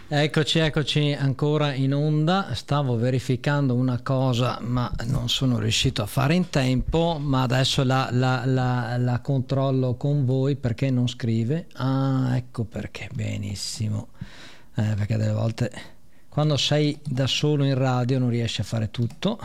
Eccoci ancora in onda. Stavo verificando una cosa, ma non sono riuscito a fare in tempo, ma adesso la controllo con voi perché non scrive. Ah, ecco perché, benissimo. Perché delle volte quando sei da solo in radio non riesci a fare tutto.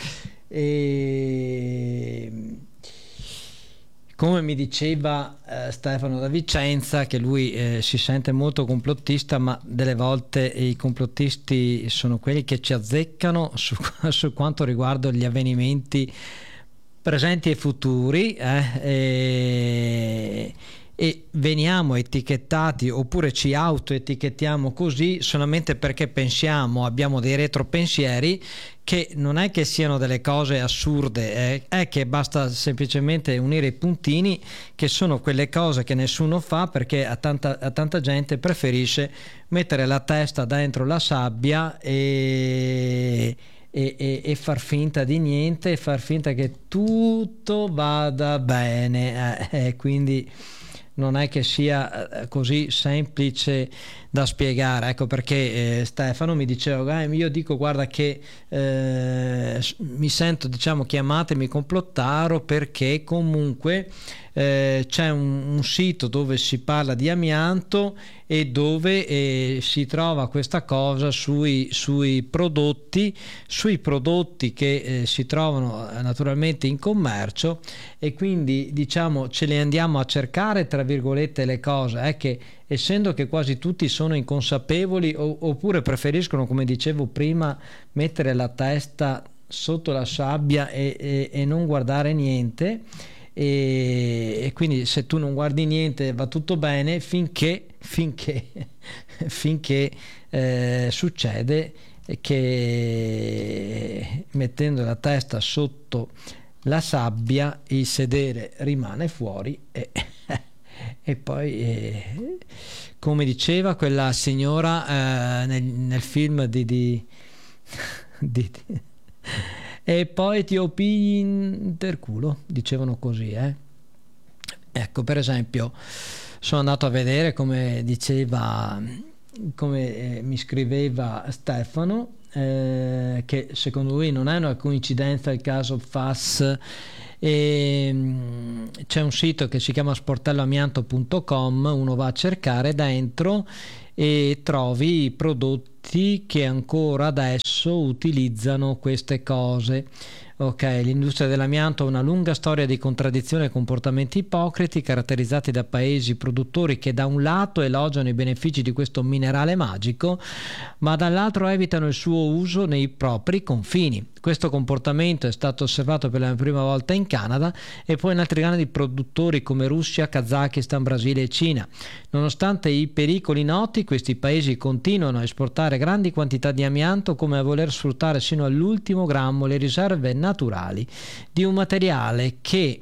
E come mi diceva Stefano da Vicenza, che lui si sente molto complottista, ma delle volte i complottisti sono quelli che ci azzeccano su quanto riguarda gli avvenimenti presenti e futuri, e veniamo etichettati oppure ci autoetichettiamo così solamente perché pensiamo, abbiamo dei retropensieri che non è che siano delle cose assurde, è che basta semplicemente unire i puntini, che sono quelle cose che nessuno fa perché a tanta gente preferisce mettere la testa dentro la sabbia e far finta di niente e far finta che tutto vada bene, quindi non è che sia così semplice da spiegare. Ecco perché Stefano mi diceva io dico guarda che mi sento chiamatemi complottaro perché comunque c'è un sito dove si parla di amianto e dove si trova questa cosa sui prodotti che si trovano naturalmente in commercio, e quindi ce le andiamo a cercare tra virgolette le cose, è che essendo che quasi tutti sono inconsapevoli oppure preferiscono, come dicevo prima, mettere la testa sotto la sabbia e non guardare niente, e quindi se tu non guardi niente va tutto bene finché succede che mettendo la testa sotto la sabbia il sedere rimane fuori e poi come diceva quella signora nel film di e poi ti opigli interculo, dicevano così, Ecco, per esempio sono andato a vedere, come mi scriveva Stefano, che secondo lui non è una coincidenza il caso FAS. C'è un sito che si chiama sportelloamianto.com, uno va a cercare dentro e trovi i prodotti che ancora adesso utilizzano queste cose. Ok, l'industria dell'amianto ha una lunga storia di contraddizioni e comportamenti ipocriti caratterizzati da paesi produttori che da un lato elogiano i benefici di questo minerale magico, ma dall'altro evitano il suo uso nei propri confini. Questo comportamento è stato osservato per la prima volta in Canada e poi in altri grandi produttori come Russia, Kazakistan, Brasile e Cina. Nonostante i pericoli noti, questi paesi continuano a esportare grandi quantità di amianto, come a voler sfruttare sino all'ultimo grammo le riserve naturali di un materiale che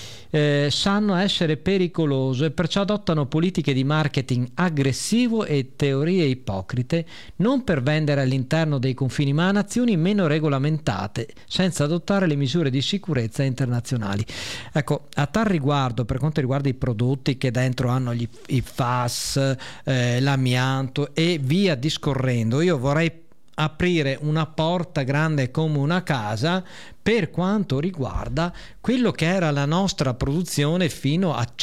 sanno essere pericoloso, e perciò adottano politiche di marketing aggressivo e teorie ipocrite, non per vendere all'interno dei confini ma a nazioni meno regolamentate, senza adottare le misure di sicurezza internazionali. Ecco, a tal riguardo, per quanto riguarda i prodotti che dentro hanno i FAS, l'amianto e via discorrendo, io vorrei aprire una porta grande come una casa per quanto riguarda quello che era la nostra produzione fino a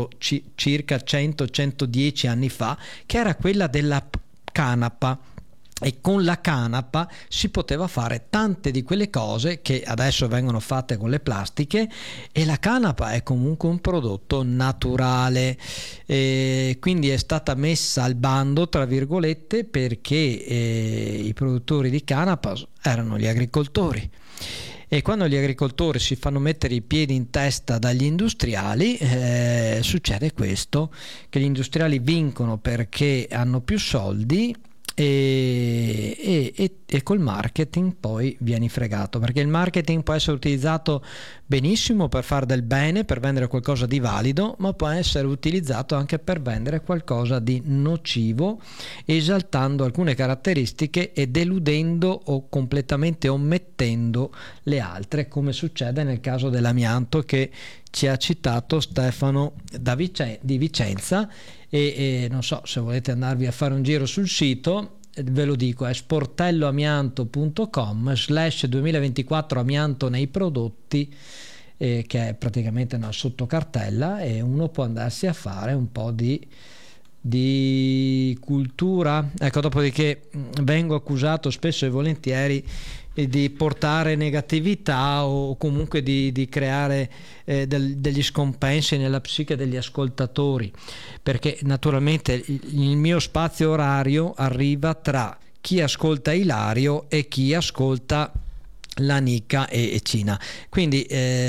circa 100-110 anni fa, che era quella della canapa. E con la canapa si poteva fare tante di quelle cose che adesso vengono fatte con le plastiche, e la canapa è comunque un prodotto naturale, e quindi è stata messa al bando tra virgolette perché i produttori di canapa erano gli agricoltori. E quando gli agricoltori si fanno mettere i piedi in testa dagli industriali, succede questo, che gli industriali vincono perché hanno più soldi, e col marketing poi vieni fregato, perché il marketing può essere utilizzato benissimo per fare del bene, per vendere qualcosa di valido, ma può essere utilizzato anche per vendere qualcosa di nocivo, esaltando alcune caratteristiche e deludendo o completamente omettendo le altre, come succede nel caso dell'amianto, che ci ha citato Stefano di Vicenza e non so se volete andarvi a fare un giro sul sito, ve lo dico, è sportelloamianto.com/2024 amianto nei prodotti, che è praticamente una sottocartella, e uno può andarsi a fare un po' di cultura. Ecco, dopodiché vengo accusato spesso e volentieri di portare negatività o comunque di creare degli scompensi nella psiche degli ascoltatori, perché naturalmente il mio spazio orario arriva tra chi ascolta Ilario e chi ascolta la Nicca e Cina, quindi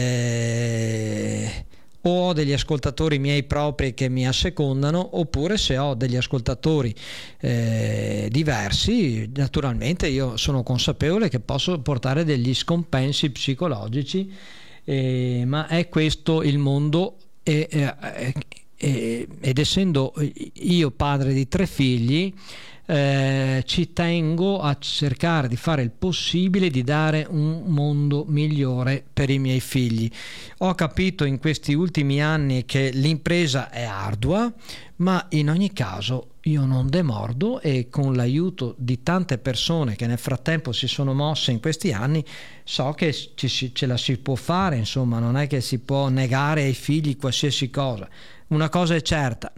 o ho degli ascoltatori miei propri che mi assecondano, oppure se ho degli ascoltatori diversi, naturalmente io sono consapevole che posso portare degli scompensi psicologici, ma è questo il mondo, ed essendo io padre di 3 figli, ci tengo a cercare di fare il possibile di dare un mondo migliore per i miei figli. Ho capito in questi ultimi anni che l'impresa è ardua, ma in ogni caso io non demordo, e con l'aiuto di tante persone che nel frattempo si sono mosse in questi anni, so che ce la si può fare, insomma, non è che si può negare ai figli qualsiasi cosa. Una cosa è certa: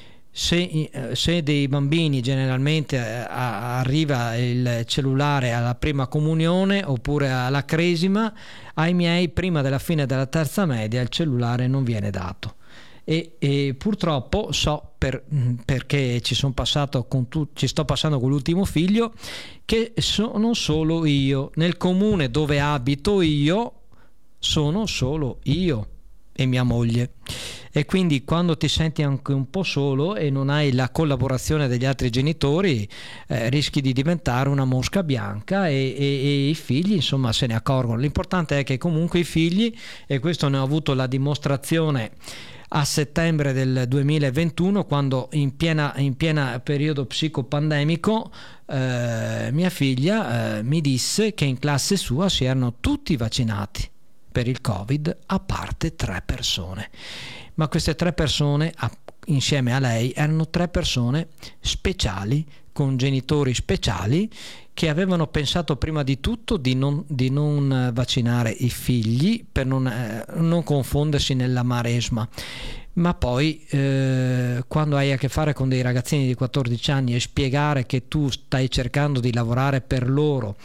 se dei bambini generalmente arriva il cellulare alla prima comunione oppure alla cresima, ai miei prima della fine della terza media il cellulare non viene dato, e purtroppo so perché ci sto passando con l'ultimo figlio, che sono solo io nel comune dove abito, io sono solo io e mia moglie, e quindi quando ti senti anche un po' solo e non hai la collaborazione degli altri genitori, rischi di diventare una mosca bianca, e i figli insomma se ne accorgono. L'importante è che comunque i figli, e questo ne ho avuto la dimostrazione a settembre del 2021, quando in piena periodo psicopandemico mia figlia mi disse che in classe sua si erano tutti vaccinati per il Covid, a parte 3 persone. Ma queste 3 persone, insieme a lei, erano 3 persone speciali, con genitori speciali, che avevano pensato prima di tutto di non vaccinare i figli per non confondersi nella maresma. Ma poi quando hai a che fare con dei ragazzini di 14 anni e spiegare che tu stai cercando di lavorare per loro